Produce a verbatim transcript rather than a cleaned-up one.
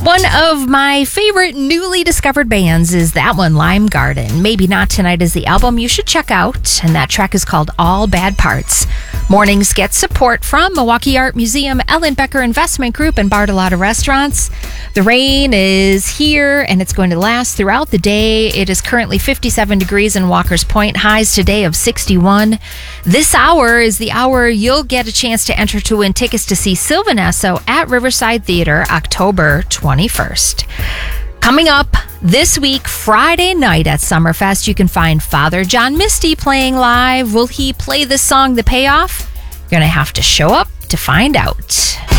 One of my favorite newly discovered bands is that one, Lime Garden. Maybe Not Tonight is the album you should check out, and that track is called All Bad Parts. Mornings get support from Milwaukee Art Museum, Ellen Becker Investment Group, and Bartolotta Restaurants. The rain is here, and it's going to last throughout the day. It is currently fifty-seven degrees in Walker's Point, highs today of sixty-one. This hour is the hour you'll get a chance to enter to win tickets to see Sylvan Esso at Riverside Theater, October twenty-first. Coming up this week, Friday night at Summerfest, you can find Father John Misty playing live. Will he play this song, The Payoff? You're going to have to show up to find out.